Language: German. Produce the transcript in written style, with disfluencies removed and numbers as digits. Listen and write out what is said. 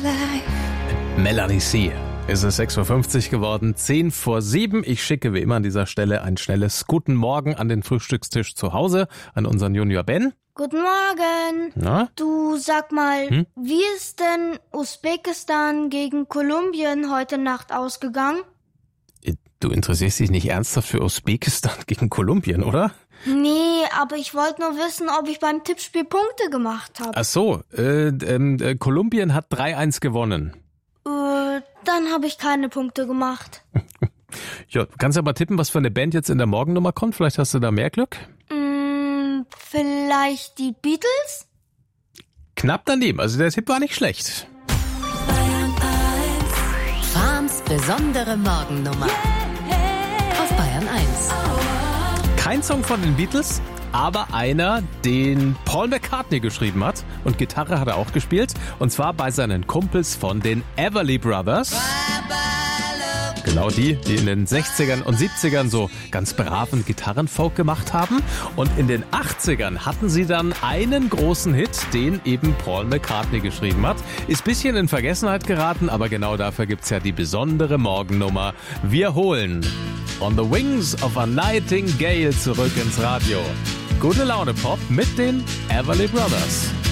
Melanie C. Es ist 6.50 Uhr geworden, 6:50. Ich schicke wie immer an dieser Stelle ein schnelles Guten Morgen an den Frühstückstisch zu Hause, an unseren Junior Ben. Guten Morgen. Na? Du, sag mal, wie ist denn Usbekistan gegen Kolumbien heute Nacht ausgegangen? Du interessierst dich nicht ernsthaft für Usbekistan gegen Kolumbien, oder? Nee, aber ich wollte nur wissen, ob ich beim Tippspiel Punkte gemacht habe. Ach so, Kolumbien hat 3-1 gewonnen. Dann habe ich keine Punkte gemacht. Ja, du kannst ja mal tippen, was für eine Band jetzt in der Morgennummer kommt. Vielleicht hast du da mehr Glück. Vielleicht die Beatles? Knapp daneben, also der Tipp war nicht schlecht. Farms besondere Morgennummer. Auf Bayern 1. Kein Song von den Beatles, aber einer, den Paul McCartney geschrieben hat. Und Gitarre hat er auch gespielt. Und zwar bei seinen Kumpels von den Everly Brothers. Genau die in den 60ern und 70ern so ganz braven Gitarrenfolk gemacht haben. Und in den 80ern hatten sie dann einen großen Hit, den eben Paul McCartney geschrieben hat. Ist ein bisschen in Vergessenheit geraten, aber genau dafür gibt's ja die besondere Morgennummer. Wir holen On the Wings of a Nightingale zurück ins Radio. Gute Laune Pop mit den Everly Brothers.